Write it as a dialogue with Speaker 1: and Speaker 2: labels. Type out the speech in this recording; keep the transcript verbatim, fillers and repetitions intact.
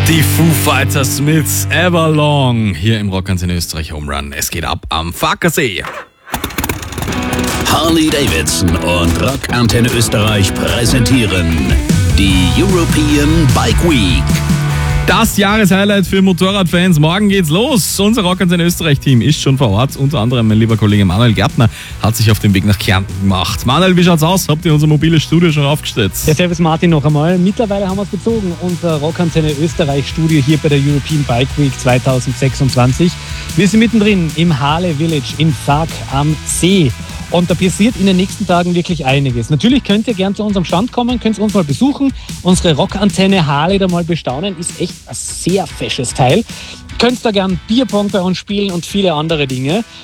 Speaker 1: Die Foo Fighters mit Everlong hier im Rockantenne Österreich Home Run. Es geht ab am Fackersee.
Speaker 2: Harley Davidson und Rockantenne Österreich präsentieren die European Bike Week.
Speaker 1: Das Jahreshighlight für Motorradfans. Morgen geht's los. Unser Rockantenne Österreich-Team ist schon vor Ort. Unter anderem mein lieber Kollege Manuel Gärtner hat sich auf den Weg nach Kärnten gemacht. Manuel, wie schaut's aus? Habt ihr unser mobiles Studio schon aufgestellt?
Speaker 3: Ja, servus Martin noch einmal. Mittlerweile haben wir es bezogen. Unser Rockantenne Österreich-Studio hier bei der European Bike Week zwanzig sechsundzwanzig. Wir sind mittendrin im Harley Village in Fark am See. Und da passiert in den nächsten Tagen wirklich einiges. Natürlich könnt ihr gern zu unserem Stand kommen, könnt uns mal besuchen. Unsere Rockantenne Harley da mal bestaunen. Ist echt ein sehr fesches Teil. Könnt da gern Bierpong bei uns spielen und viele andere Dinge.